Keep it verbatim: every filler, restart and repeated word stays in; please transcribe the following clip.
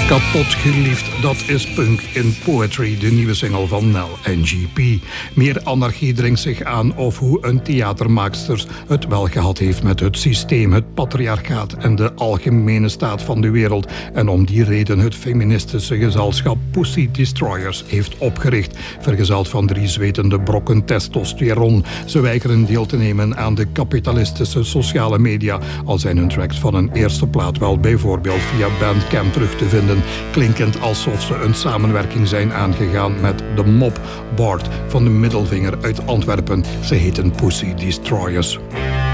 Kapot geliefd, dat is Punk in Poetry, de nieuwe single van Nel en G P. Meer anarchie dringt zich aan of hoe een theatermaakster het wel gehad heeft met het systeem, het patriarchaat en de algemene staat van de wereld. En om die reden het feministische gezelschap Pussy Destroyers heeft opgericht, vergezeld van drie zwetende brokken testosteron. Ze weigeren deel te nemen aan de kapitalistische sociale media, al zijn hun tracks van een eerste plaat wel bijvoorbeeld via Bandcamp terug te vinden, klinkend alsof ze een samenwerking zijn aangegaan met de mop Bart van de Middelvinger uit Antwerpen. Ze heten Pussy Destroyers.